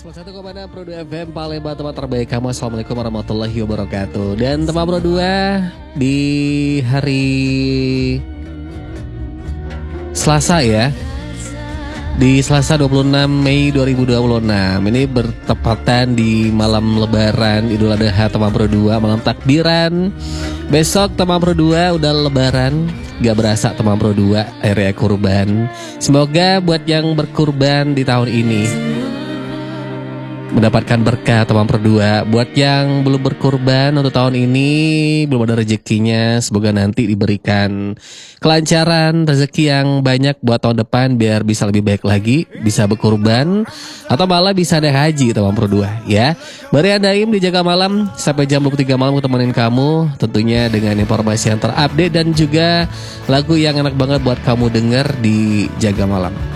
101,6 Pro 2 FM Palembang, tempat terbaik kamu. Assalamualaikum warahmatullahi wabarakatuh. Dan teman Pro 2 di hari Selasa ya, di Selasa 26 Mei 2026. Ini bertepatan di malam Lebaran Idul Adha teman Pro 2, malam takbiran. Besok teman Pro 2 udah Lebaran. Gak berasa teman Pro 2 area kurban. Semoga buat yang berkurban di tahun ini mendapatkan berkah teman Pro 2. Buat yang belum berkurban untuk tahun ini, belum ada rezekinya, semoga nanti diberikan kelancaran, rezeki yang banyak buat tahun depan biar bisa lebih baik lagi, bisa berkurban atau malah bisa naik haji teman Pro 2 ya. Bari Andaim di Jaga Malam sampai jam 23 malam temenin kamu, tentunya dengan informasi yang terupdate dan juga lagu yang enak banget buat kamu denger di Jaga Malam.